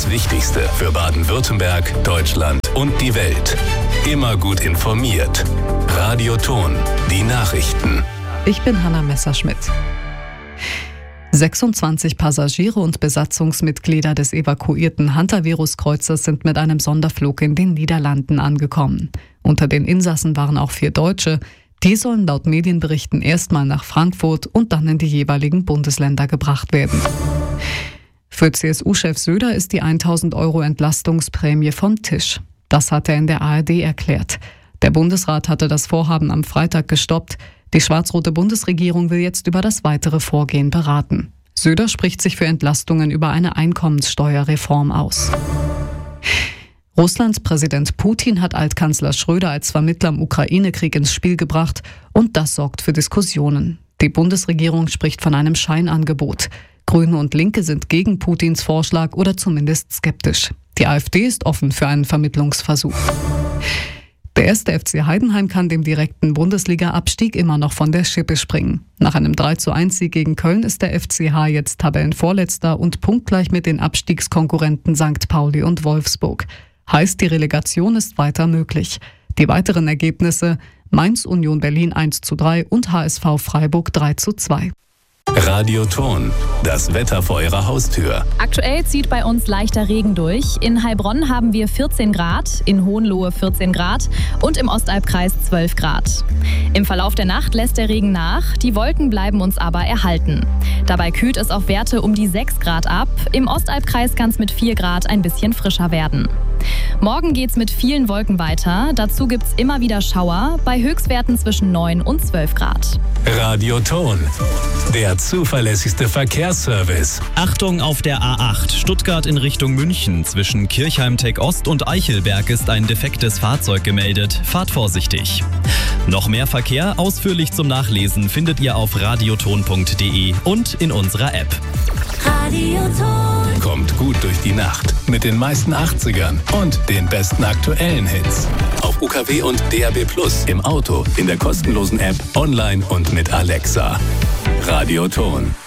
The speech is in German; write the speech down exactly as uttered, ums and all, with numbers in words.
Das Wichtigste für Baden-Württemberg, Deutschland und die Welt. Immer gut informiert. Radio Ton, die Nachrichten. Ich bin Hanna Messerschmidt. sechsundzwanzig Passagiere und Besatzungsmitglieder des evakuierten Hantavirus-Kreuzers sind mit einem Sonderflug in den Niederlanden angekommen. Unter den Insassen waren auch vier Deutsche. Die sollen laut Medienberichten erstmal nach Frankfurt und dann in die jeweiligen Bundesländer gebracht werden. Für C S U-Chef Söder ist die tausend Euro Entlastungsprämie vom Tisch. Das hat er in der A R D erklärt. Der Bundesrat hatte das Vorhaben am Freitag gestoppt. Die schwarz-rote Bundesregierung will jetzt über das weitere Vorgehen beraten. Söder spricht sich für Entlastungen über eine Einkommenssteuerreform aus. Russlands Präsident Putin hat Altkanzler Schröder als Vermittler im Ukraine-Krieg ins Spiel gebracht und das sorgt für Diskussionen. Die Bundesregierung spricht von einem Scheinangebot. Grüne und Linke sind gegen Putins Vorschlag oder zumindest skeptisch. Die AfD ist offen für einen Vermittlungsversuch. Der erste F C Heidenheim kann dem direkten Bundesliga-Abstieg immer noch von der Schippe springen. Nach einem drei zu eins Sieg gegen Köln ist der F C H jetzt Tabellenvorletzter und punktgleich mit den Abstiegskonkurrenten Sankt Pauli und Wolfsburg. Heißt, die Relegation ist weiter möglich. Die weiteren Ergebnisse: Mainz Union Berlin eins zu drei und H S V Freiburg drei zu zwei. Radio Ton, das Wetter vor Ihrer Haustür. Aktuell zieht bei uns leichter Regen durch. In Heilbronn haben wir vierzehn Grad, in Hohenlohe vierzehn Grad und im Ostalbkreis zwölf Grad. Im Verlauf der Nacht lässt der Regen nach, die Wolken bleiben uns aber erhalten. Dabei kühlt es auf Werte um die sechs Grad ab. Im Ostalbkreis kann es mit vier Grad ein bisschen frischer werden. Morgen geht's mit vielen Wolken weiter. Dazu gibt's immer wieder Schauer bei Höchstwerten zwischen neun und zwölf Grad. Radio Ton, der zuverlässigste Verkehrsservice. Achtung auf der A acht, Stuttgart in Richtung München. Zwischen Kirchheim-Tech Ost und Eichelberg ist ein defektes Fahrzeug gemeldet. Fahrt vorsichtig. Noch mehr Verkehr ausführlich zum Nachlesen findet ihr auf radioton punkt de und in unserer App. Radioton. Kommt gut durch die Nacht mit den meisten achtzigern und den besten aktuellen Hits. Auf U K W und D A B Plus, im Auto, in der kostenlosen App, online und mit Alexa. Radioton.